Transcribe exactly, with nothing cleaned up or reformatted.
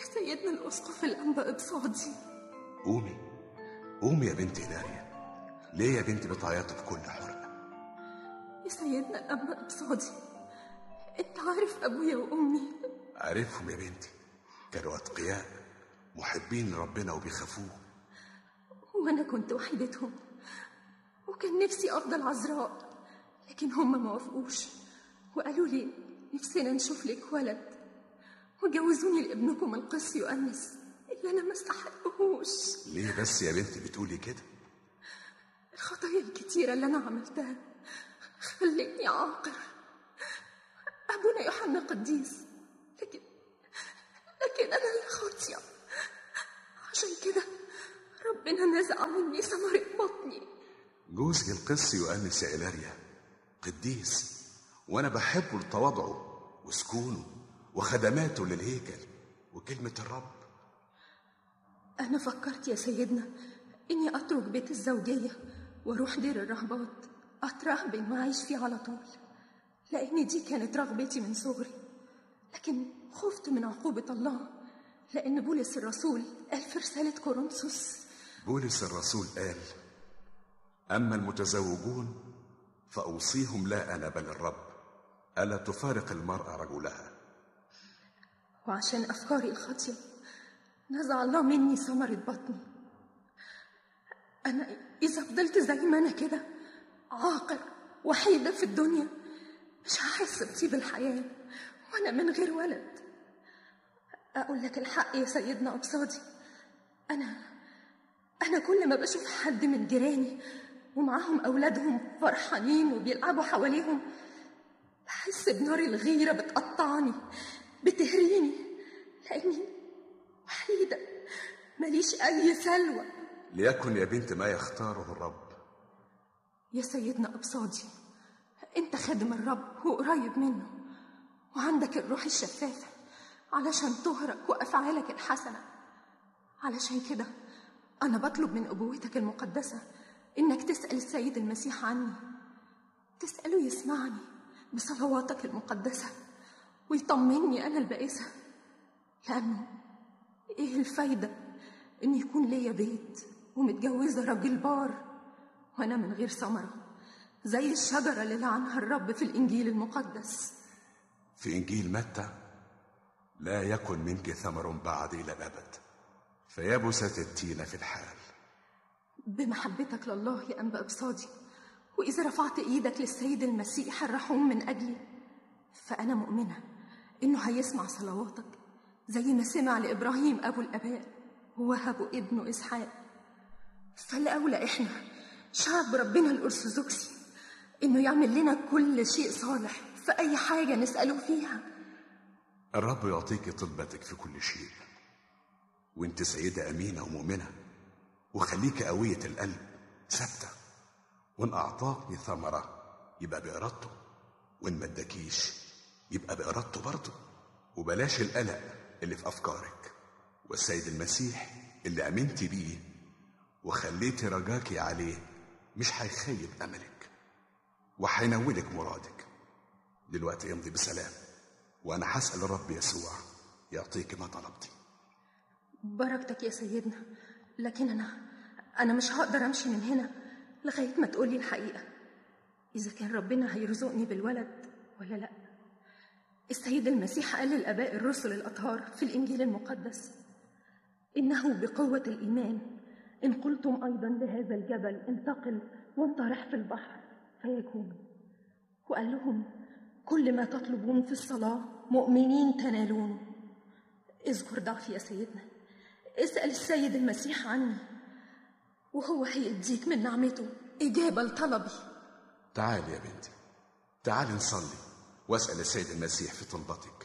سيدنا الأسقف الأنبا إبصادي. قومي قومي يا بنت إيلاريا، ليه يا بنتي بتعيطي بكل حرقة؟ يا سيدنا الأنبا إبصادي، أنت عارف أبويا وأمي. عارفهم يا بنتي، كانوا أتقياء محبين لربنا وبيخافوه، وأنا كنت وحيدتهم، وكان نفسي أفضل عذراء، لكن هم ما وافقوش وقالوا لي نفسنا نشوف لك ولد، وجوزوني لابنكم القس يؤنس اللي أنا ما استحقهوش. ليه بس يا بنتي بتقولي كده؟ الخطايا الكتيرة اللي أنا عملتها خلتني عاقر. أبونا يوحنا قديس، لكن لكن أنا اللي خاطية، عشان كده ربنا نزع مني ثمرة بطني. جوزك القس يؤنس يا إيلاريا قديس، وأنا بحبه لتواضعه وسكونه وخدماته للهيكل وكلمة الرب. أنا فكرت يا سيدنا إني أترك بيت الزوجية وأروح دير الرهبات أترهبن وأعيش فيه على طول، لأن دي كانت رغبتي من صغري، لكن خفت من عقوبة الله، لأن بولس الرسول قال في رسالة كورنثوس. بولس الرسول قال: أما المتزوجون فأوصيهم لا أنا بل الرب ألا تفارق المرأة رجلها. وعشان أفكاري الخاطئة نزع الله مني ثمرة بطني. أنا إذا فضلت زي ما أنا كده عاقر وحيدة في الدنيا مش هحس بطيب الحياة وأنا من غير ولد. أقول لك الحق يا سيدنا أبصادي، أنا أنا كل ما بشوف حد من جيراني ومعاهم أولادهم فرحانين وبيلعبوا حواليهم بحس بنار الغيرة بتقطعني بتهريني، لأني وحيدة ماليش أي سلوى. ليكن يا بنت ما يختاره الرب. يا سيدنا أبصادي، أنت خادم الرب وقريب منه، وعندك الروح الشفافة علشان تهرق وأفعالك الحسنة. علشان كده أنا بطلب من أبوتك المقدسة إنك تسأل السيد المسيح عني، تسأله يسمعني بصلواتك المقدسة ويطمني أنا البائسة، لأنه إيه الفايدة إن يكون ليا بيت ومتجوزة راجل بار وأنا من غير ثمرة زي الشجرة اللي لعنها الرب في الإنجيل المقدس. في إنجيل متى: لا يكن منك ثمر بعد إلى الأبد، فيبست التين في الحال. بمحبتك لله يا أنبا إبصادي، وإذا رفعت إيدك للسيد المسيح الرحوم من أجلي فأنا مؤمنة إنه هيسمع صلواتك زي ما سمع لإبراهيم أبو الآباء ووهبه ابنه إسحاق. فالأولى إحنا شعب ربنا الأرثوذكسي إنه يعمل لنا كل شيء صالح في أي حاجة نسأله فيها. الرب يعطيك طلبتك في كل شيء، وانت سيدة أمينة ومؤمنة، وخليك قوية القلب ثابتة، وإن أعطاكني ثمرة يبقى بإرادته، وإن ما اداكيش يبقى بإرادته برضه. وبلاش القلق اللي في أفكارك، والسيد المسيح اللي أمنتي بيه وخليتي رجاكي عليه مش هيخيب أملك وهينولك مرادك. دلوقتي امضي بسلام، وأنا هسأل الرب يسوع يعطيك ما طلبتي. بركتك يا سيدنا، لكن أنا أنا مش هقدر أمشي من هنا لغاية ما تقولي الحقيقة، إذا كان ربنا هيرزقني بالولد ولا لأ. السيد المسيح قال للآباء الرسل الأطهار في الإنجيل المقدس: إنه بقوة الإيمان إن قلتم أيضا لهذا الجبل انتقل وانطرح في البحر فيكون. وقال لهم: كل ما تطلبون في الصلاة مؤمنين تنالونه. اذكر ضعفي يا سيدنا، اسأل السيد المسيح عني وهو هيديك من نعمته إجابة لطلبي. تعالي يا بنتي، تعالي نصلي واسأل السيد المسيح في طلبتك.